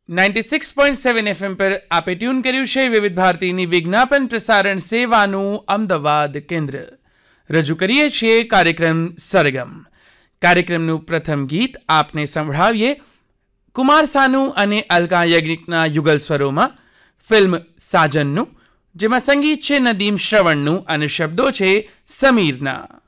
96.7 FM પર આપે tune કર્યું છે વિવિધ ભારતીની વિજ્ઞાપન પ્રસારણ સેવાનું અમદાવાદ કેન્દ્ર. રજૂ કરીએ છીએ કાર્યક્રમ સરગમ. કાર્યક્રમનું પ્રથમ ગીત આપને સંભળાવીએ કુમાર સાનુ અને અલકા યાજ્ઞિકના યુગલ સ્વરોમાં ફિલ્મ સાજનનું, જેમાં સંગીત છે નદીમ શ્રવણનું અને શબ્દો છે સમીરના.